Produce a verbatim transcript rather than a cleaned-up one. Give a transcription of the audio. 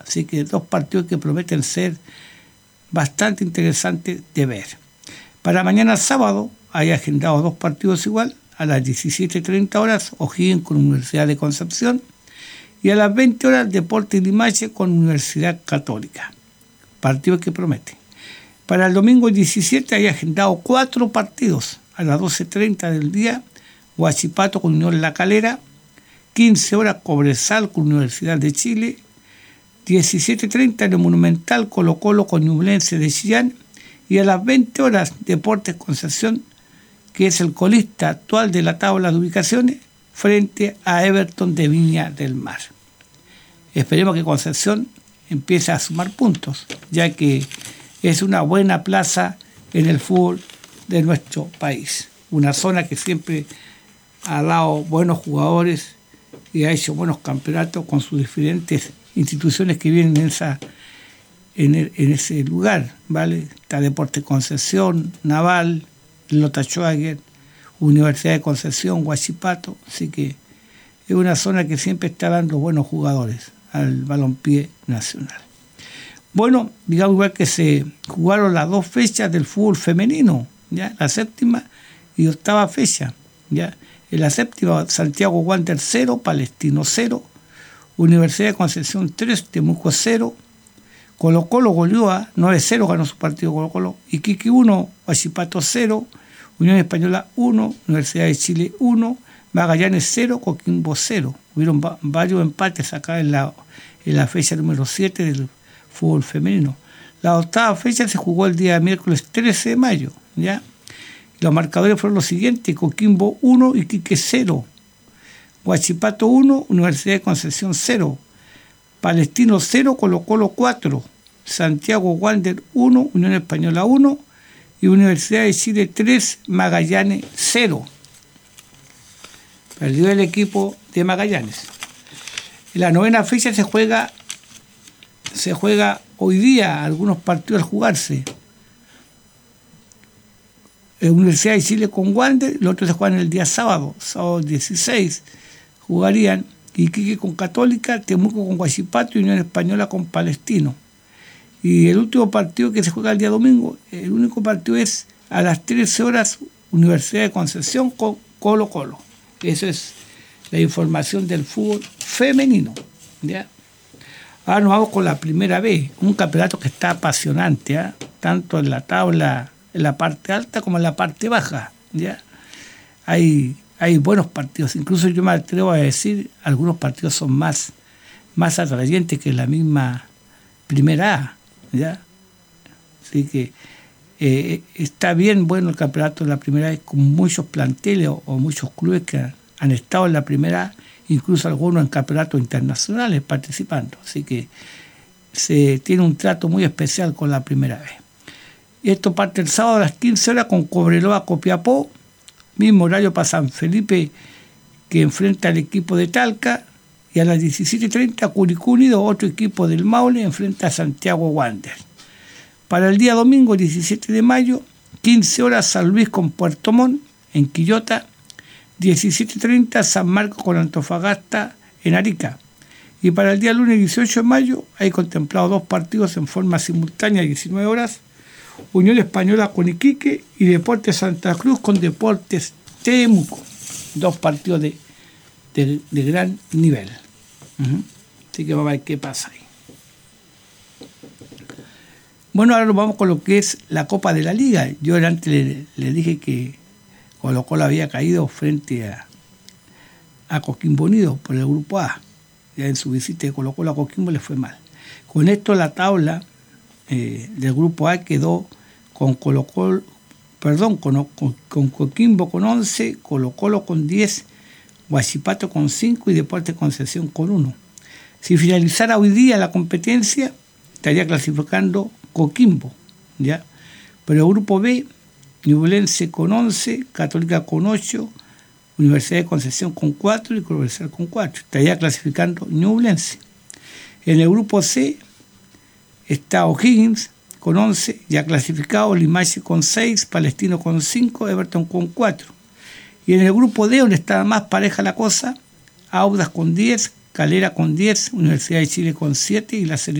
Así que dos partidos que prometen ser bastante interesantes de ver. Para mañana sábado hay agendado dos partidos igual. A las diecisiete treinta horas, O'Higgins con Universidad de Concepción. Y a las veinte horas, Deportes Limache con Universidad Católica. Partido que promete. Para el domingo diecisiete hay agendado cuatro partidos. A las doce treinta del día, Huachipato con Unión La Calera. quince horas, Cobresal con Universidad de Chile. diecisiete treinta en el Monumental, Colo Colo con Ñublense de Chillán. Y a las veinte horas, Deportes Concepción, que es el colista actual de la tabla de ubicaciones, frente a Everton de Viña del Mar. Esperemos que Concepción empiece a sumar puntos, ya que es una buena plaza en el fútbol de nuestro país. Una zona que siempre ha dado buenos jugadores y ha hecho buenos campeonatos con sus diferentes instituciones que vienen en, esa, en, el, en ese lugar, ¿vale? Está Deportes Concepción, Naval, Lota Schwager, Universidad de Concepción, Huachipato, así que es una zona que siempre está dando buenos jugadores al balompié nacional. Bueno, digamos igual que se jugaron las dos fechas del fútbol femenino, ya la séptima y octava fecha, ya en la séptima Santiago Wander cero, Palestino cero, Universidad de Concepción tres, Temuco cero, Colo Colo goleó a nueve cero, ganó su partido Colo Colo, Iquique uno, Huachipato cero, Unión Española uno, Universidad de Chile uno, Magallanes cero, Coquimbo cero. Hubieron va- varios empates acá en la, en la fecha número siete del fútbol femenino. La octava fecha se jugó el día miércoles trece de mayo, ¿ya? Los marcadores fueron los siguientes: Coquimbo uno, Iquique cero, Huachipato uno, Universidad de Concepción cero, Palestino cero, Colo Colo cuatro, Santiago Wander uno, Unión Española uno y Universidad de Chile tres, Magallanes cero. Perdió el equipo de Magallanes. En la novena fecha se juega, se juega hoy día algunos partidos al jugarse. Universidad de Chile con Wander, los otros se juegan el día sábado, sábado dieciséis. Jugarían Iquique con Católica, Temuco con Huachipato y Unión Española con Palestino. Y el último partido que se juega el día domingo, el único partido es a las trece horas, Universidad de Concepción con Colo Colo. Eso es la información del fútbol femenino, ¿ya? Ahora nos vamos con la primera B, un campeonato que está apasionante, ¿ya? Tanto en la tabla, en la parte alta como en la parte baja, ¿ya? Hay, hay buenos partidos, incluso yo me atrevo a decir, algunos partidos son más, más atrayentes que la misma primera A, ¿ya? Así que eh, está bien bueno el campeonato de la primera A con muchos planteles o, o muchos clubes que han, han estado en la primera A, incluso algunos en campeonatos internacionales participando. Así que se tiene un trato muy especial con la primera vez. Esto parte el sábado a las quince horas con Cobreloa Copiapó, mismo horario para San Felipe que enfrenta al equipo de Talca, y a las diecisiete treinta Curicó Unido, otro equipo del Maule, enfrenta a Santiago Wander. Para el día domingo diecisiete de mayo, quince horas San Luis con Puerto Montt en Quillota, diecisiete treinta San Marcos con Antofagasta en Arica. Y para el día lunes dieciocho de mayo hay contemplado dos partidos en forma simultánea a diecinueve horas, Unión Española con Iquique y Deportes Santa Cruz con Deportes Temuco. Dos partidos de, de, de gran nivel. Uh-huh. Así que vamos a ver qué pasa ahí. Bueno, ahora nos vamos con lo que es la Copa de la Liga. Yo antes le, le dije que Colo Colo había caído frente a, a Coquimbo Unido por el Grupo A. Ya en su visita de Colo Colo a Coquimbo le fue mal. Con esto la tabla eh, del Grupo A quedó con Colo Colo, perdón, con, con, con Coquimbo con once, Colo Colo con diez, Huachipato con cinco y Deportes Concepción con uno. Si finalizara hoy día la competencia, estaría clasificando Coquimbo, ¿ya? Pero el Grupo B, Ñublense con once, Católica con ocho, Universidad de Concepción con cuatro y Cobresal con cuatro. Estaría clasificando Ñublense. En el Grupo C está O'Higgins con once, ya clasificado, Limache con seis, Palestino con cinco, Everton con cuatro. Y en el Grupo D, donde está más pareja la cosa, Audax con diez, Calera con diez, Universidad de Chile con siete y La Serena